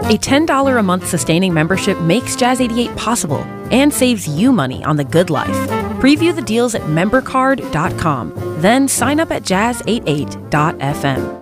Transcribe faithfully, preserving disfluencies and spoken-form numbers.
A ten dollars a month sustaining membership makes Jazz eighty-eight possible and saves you money on the good life. Preview the deals at membercard dot com, then sign up at jazz eighty-eight dot f m.